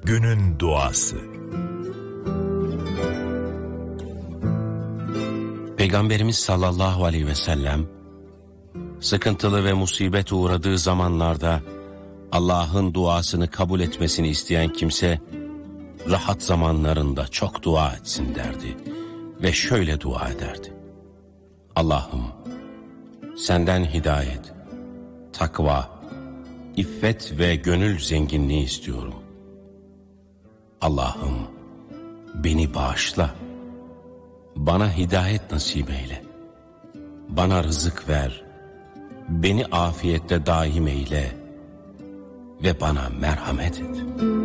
Günün duası. Peygamberimiz sallallahu aleyhi ve sellem, sıkıntılı ve musibet uğradığı zamanlarda Allah'ın duasını kabul etmesini isteyen kimse, rahat zamanlarında çok dua etsin derdi ve şöyle dua ederdi: Allah'ım, senden hidayet, takva, iffet ve gönül zenginliği istiyorum. Allah'ım, beni bağışla, bana hidayet nasip eyle, bana rızık ver, beni afiyette daim eyle ve bana merhamet et.